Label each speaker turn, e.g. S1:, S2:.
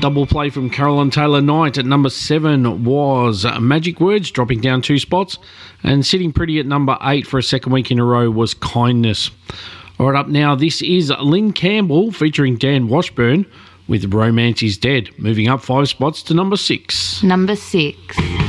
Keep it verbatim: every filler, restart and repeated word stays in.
S1: double play from Carolyn Taylor Knight at number seven was Magic Words, dropping down two spots. And sitting pretty at number eight for a second week in a row was Kindness. All right, up now, this is Lynn Campbell featuring Dan Washburn with Romance is Dead, moving up five spots to number six.
S2: Number six.